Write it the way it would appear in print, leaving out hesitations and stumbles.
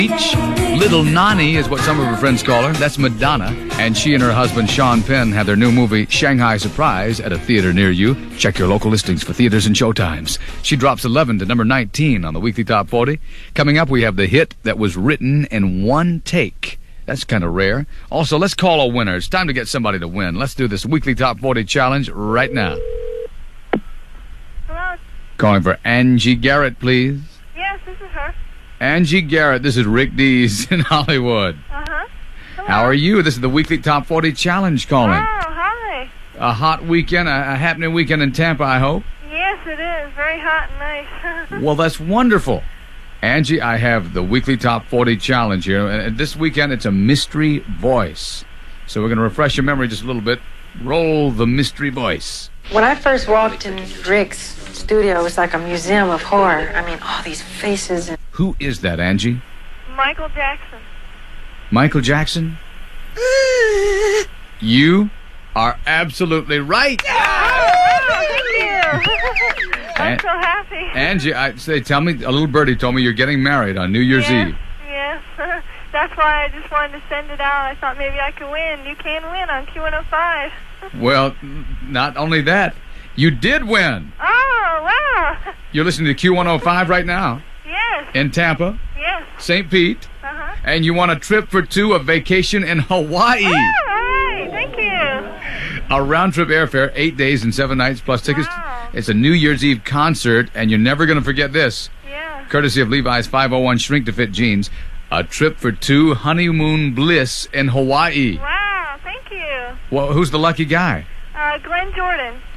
Little Nani is what some of her friends call her. That's Madonna. And she and her husband, Sean Penn, have their new movie, Shanghai Surprise, at a theater near you. Check your local listings for theaters and showtimes. She drops 11 to number 19 on the Weekly Top 40. Coming up, we have the hit that was written in one take. That's kind of rare. Also, let's call a winner. It's time to get somebody to win. Let's do this Weekly Top 40 challenge right now. Hello? Calling for Angie Garrett, please. Yes, this is her. Angie Garrett, this is Rick Dees in Hollywood. Uh-huh. Hello. How are you? This is the Weekly Top 40 Challenge calling. Oh, hi. A hot weekend, a happening weekend in Tampa, I hope. Yes, it is. Very hot and nice. Well, that's wonderful. Angie, I have the Weekly Top 40 Challenge here. And this weekend, it's a mystery voice. So we're going to refresh your memory just a little bit. Roll the mystery voice. When I first walked in Rick's studio, it was like a museum of horror. I mean, all these faces. And Who is that, Angie? Michael Jackson. Michael Jackson? You are absolutely right. Oh, thank you. I'm so happy. Angie, tell me, a little birdie told me you're getting married on New Year's Eve. Yes. That's why I just wanted to send it out. I thought maybe I could win. You can win on Q105. Well, not only that, you did win. Oh, wow. You're listening to Q105 right now. Yes. In Tampa. Yes. St. Pete. Uh-huh. And you want a trip for two, a vacation in Hawaii. Oh, all right. Thank you. A round-trip airfare, 8 days and 7 nights, plus tickets. Wow. It's a New Year's Eve concert, and you're never going to forget this. Yeah. Courtesy of Levi's 501 shrink-to-fit jeans. A trip for two, honeymoon bliss in Hawaii. Wow. Thank you. Well, who's the lucky guy? Glenn Jordan.